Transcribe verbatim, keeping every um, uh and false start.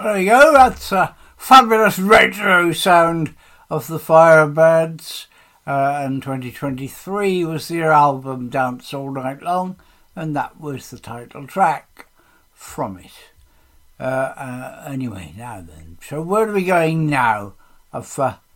There you go, that's a fabulous retro sound of the Firebirds. Uh, and twenty twenty-three was their album Dance All Night Long, and that was the title track from it. Uh, uh, anyway, now then, so where are we going now? I've uh,